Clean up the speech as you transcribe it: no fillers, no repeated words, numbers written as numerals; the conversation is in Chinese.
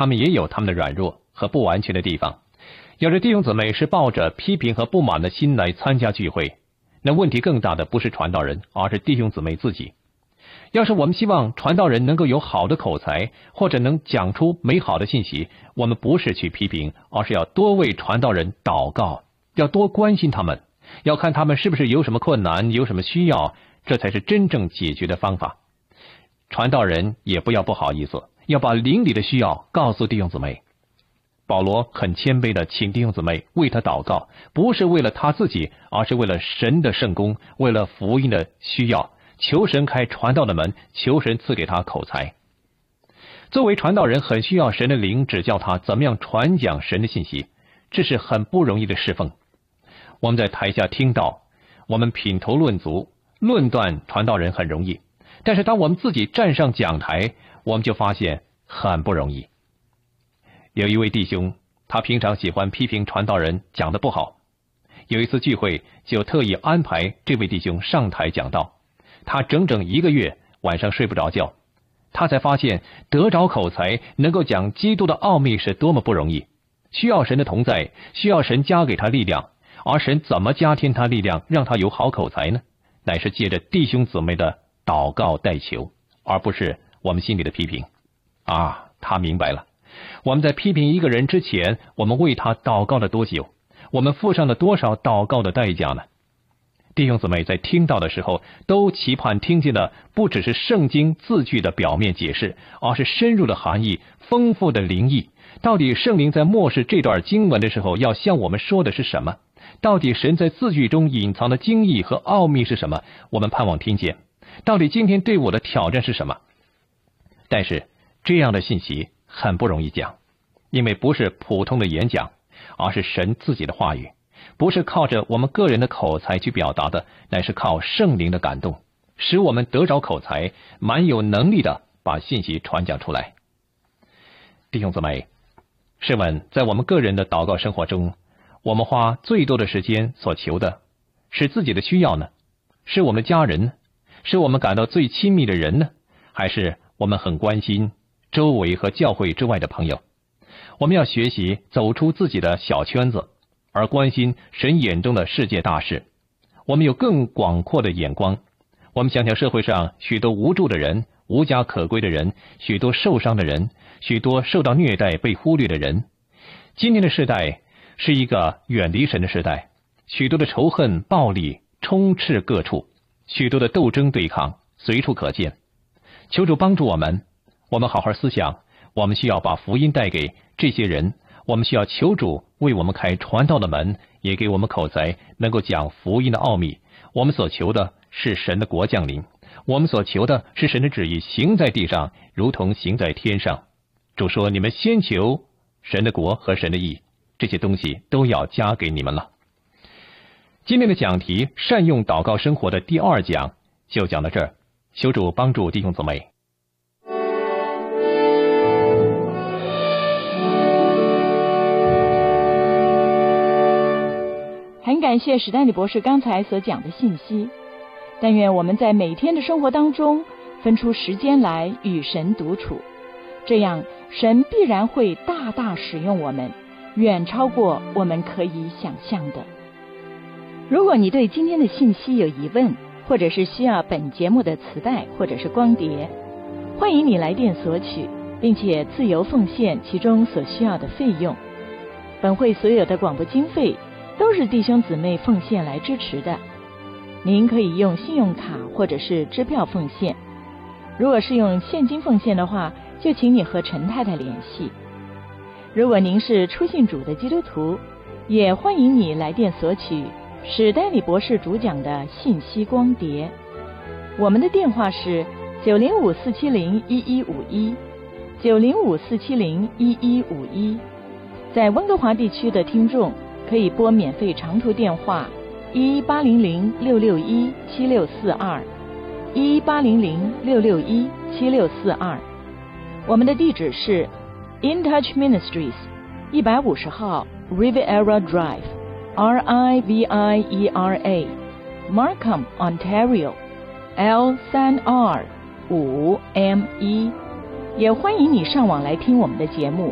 他们也有他们的软弱和不完全的地方。要是弟兄姊妹是抱着批评和不满的心来参加聚会，那问题更大的不是传道人，而是弟兄姊妹自己。要是我们希望传道人能够有好的口才，或者能讲出美好的信息，我们不是去批评，而是要多为传道人祷告，要多关心他们，要看他们是不是有什么困难，有什么需要，这才是真正解决的方法。传道人也不要不好意思，要把灵里的需要告诉弟兄姊妹。保罗很谦卑的请弟兄姊妹为他祷告，不是为了他自己，而是为了神的圣工，为了福音的需要，求神开传道的门，求神赐给他口才。作为传道人，很需要神的灵指教他怎么样传讲神的信息，这是很不容易的侍奉。我们在台下听到，我们品头论足，论断传道人很容易，但是当我们自己站上讲台，我们就发现很不容易。有一位弟兄，他平常喜欢批评传道人讲得不好，有一次聚会就特意安排这位弟兄上台讲道，他整整1个月晚上睡不着觉，他才发现得着口才，能够讲基督的奥秘是多么不容易，需要神的同在，需要神加给他力量，而神怎么加添他力量，让他有好口才呢？乃是借着弟兄姊妹的祷告代求，而不是我们心里的批评。他明白了，我们在批评一个人之前，我们为他祷告了多久，我们付上了多少祷告的代价呢？弟兄姊妹在听到的时候，都期盼听见的不只是圣经字句的表面解释，而是深入的含义，丰富的灵意。到底圣灵在默示这段经文的时候要向我们说的是什么？到底神在字句中隐藏的经义和奥秘是什么？我们盼望听见。到底今天对我的挑战是什么？但是这样的信息很不容易讲，因为不是普通的演讲，而是神自己的话语，不是靠着我们个人的口才去表达的，乃是靠圣灵的感动，使我们得着口才，蛮有能力的把信息传讲出来。弟兄姊妹，试问在我们个人的祷告生活中，我们花最多的时间所求的是自己的需要呢？是我们的家人呢？是我们感到最亲密的人呢？还是我们很关心周围和教会之外的朋友？我们要学习走出自己的小圈子，而关心神眼中的世界大事。我们有更广阔的眼光。我们想想社会上许多无助的人，无家可归的人，许多受伤的人，许多受到虐待被忽略的人。今天的世代是一个远离神的时代，许多的仇恨暴力充斥各处，许多的斗争对抗随处可见。求主帮助我们好好思想，我们需要把福音带给这些人，我们需要求主为我们开传道的门，也给我们口才，能够讲福音的奥秘。我们所求的是神的国降临，我们所求的是神的旨意行在地上，如同行在天上。主说，你们先求神的国和神的义，这些东西都要加给你们了。今天的讲题善用祷告生活的第2讲就讲到这儿，求主帮助弟兄姊妹。 很感谢史丹利博士刚才所讲的信息，但愿我们在每天的生活当中分出时间来与神独处，这样神必然会大大使用我们，远超过我们可以想象的。如果你对今天的信息有疑问，或者是需要本节目的磁带或者是光碟，欢迎你来电索取，并且自由奉献其中所需要的费用。本会所有的广播经费都是弟兄姊妹奉献来支持的。您可以用信用卡或者是支票奉献，如果是用现金奉献的话，就请你和陈太太联系。如果您是初信主的基督徒，也欢迎你来电索取史丹利博士主讲的信息光碟。我们的电话是905-470-1151 905-470-1151。在温哥华地区的听众可以拨免费长途电话11800-661-7642 11800-661-7642。我们的地址是 In Touch Ministries 150号 Riviera Drive RIVIERA Markham Ontario L3R5ME。也欢迎你上网来听我们的节目。